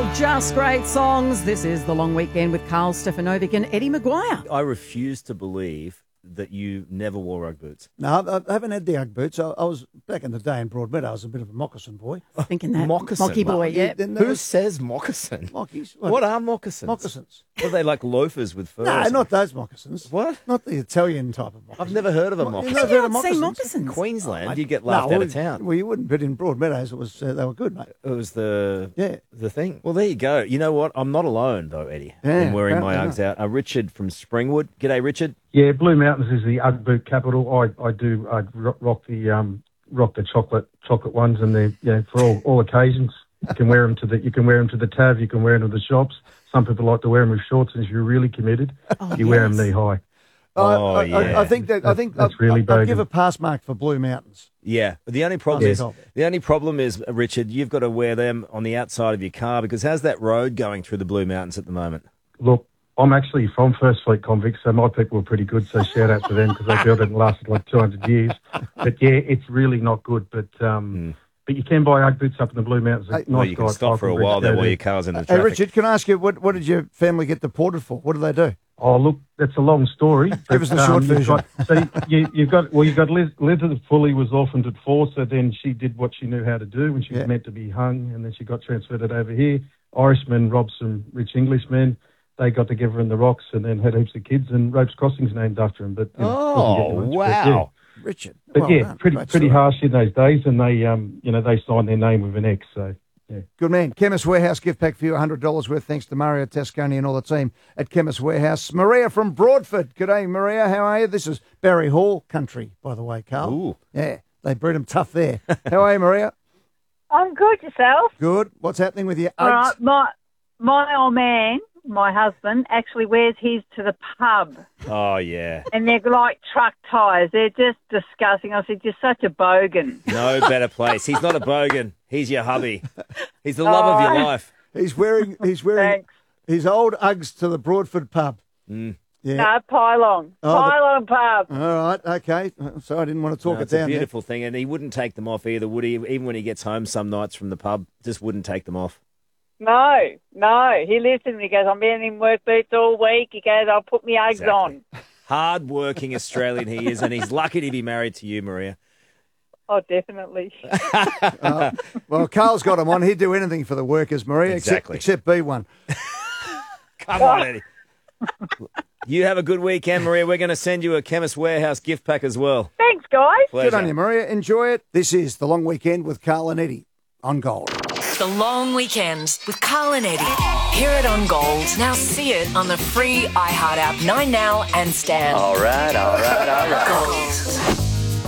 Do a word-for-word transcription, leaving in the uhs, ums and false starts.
Just great songs. This is The Long Weekend with Carl Stefanovic and Eddie Maguire. I refuse to believe that you never wore Ugg boots. No, I haven't had the Ugg boots. I, I was, back in the day in Broadmeadow, I was a bit of a moccasin boy. Thinking that. Moccasin? Mocky boy, yeah. Then Who those says moccasin? mockies? What are moccasins? Moccasins. Are they like loafers with fur? No, or not those moccasins. What? Not the Italian type of moccasin. I've never heard of a Mo- moccasin. You've How never do heard you of not say moccasins? moccasins? Queensland, Mate, you get no, laughed out well, of town. Well, you wouldn't, but in Broadmeadows, it was uh, they were good, mate. It was the Yeah. the thing. Well, there you go. You know what? I'm not alone, though, Eddie, Yeah, in wearing my apparently Uggs out. Uh, Richard from Springwood. G'day, Richard. Yeah, Blue Mountains is the Ugg boot capital. I, I do I rock the um rock the chocolate chocolate ones, and they you know, for all, all occasions. You can wear them to the you can wear them to the tav. You can wear them to the shops. Some people like to wear them with shorts, and if you're really committed, Oh, you wear yes. them knee high. Oh, I, I, yeah. I think that I think That's I'd, really I'd, I'd give bogan. a pass mark for Blue Mountains. Yeah, but the only problem Oh, is yeah. the only problem is uh, Richard, you've got to wear them on the outside of your car because how's that road going through the Blue Mountains at the moment? Look, I'm actually from First Fleet Convicts, so my people were pretty good. So shout out to them because they built it and lasted like two hundred years. But yeah, it's really not good. But um, Mm. but you can buy Ugg boots up in the Blue Mountains. Hey, Nice Well, you can guys, stop for a cycling while routes there go while there. your car's in the Hey, traffic. Richard, can I ask you, what, what did your family get deported for? What did they do? Oh, look, that's a long story. Give us the short you've version. Got, so you, you've got, well, you've got Liz, Liz Fully was orphaned at four, so then she did what she knew how to do when she Yeah. was meant to be hung, and then she got transferred it over here. Irishmen robbed some rich Englishmen. They got together in the rocks and then had heaps of kids, and Ropes Crossing's named after him. But you know, Oh, doesn't get much, but, yeah. wow. Richard. But Well yeah, done. pretty Great pretty story. harsh in those days, and they um you know they signed their name with an X. So yeah. Good man. Chemist Warehouse gift pack for you, one hundred dollars worth, thanks to Mario Tasconi and all the team at Chemist Warehouse. Maria from Broadford. G'day, Maria. How are you? This is Barry Hall country, by the way, Carl. Ooh. Yeah, they bred them tough there. How are you, Maria? I'm good, yourself. Good. What's happening with your All Uggs? right, my my old man, my husband, actually wears his to the pub, Oh, yeah. and they're like truck tyres. They're just disgusting. I said, you're such a bogan. No better place. He's not a bogan. He's your hubby. He's the love of your Oh. life. He's wearing he's wearing Thanks. his old Uggs to the Broadford pub. Mm. Yeah. No, pylon. Oh, the- pylon pub. All right. Okay. So I didn't want to talk No, it it's a down. there. beautiful thing, and he wouldn't take them off either, would he? Even when he gets home some nights from the pub, just wouldn't take them off. No, no. He listens and he goes, I'm been in work boots all week. He goes, I'll put my Uggs Exactly. on. Hard-working Australian he is, and he's lucky to be married to you, Maria. Oh, definitely. Uh, well, Carl's got him on. He'd do anything for the workers, Maria, Exactly. except, except be one. Come on, Eddie. You have a good weekend, Maria. We're going to send you a Chemist Warehouse gift pack as well. Thanks, guys. Pleasure. Good on you, Maria. Enjoy it. This is The Long Weekend with Carl and Eddie on Gold. The Long Weekend with Carl and Eddie. Hear it on Gold. Now see it on the free iHeart app, Nine Now and Stan. All right, all right,